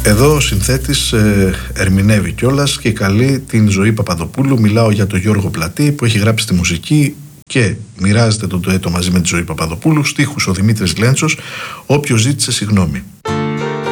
Εδώ ο συνθέτης ερμηνεύει κιόλας και καλεί την Ζωή Παπαδοπούλου. Μιλάω για τον Γιώργο Πλατή που έχει γράψει τη μουσική και μοιράζεται τον ντουέτο μαζί με τη Ζωή Παπαδοπούλου. Στίχους ο Δημήτρης Γλέντσος. Όποιος ζήτησε συγγνώμη.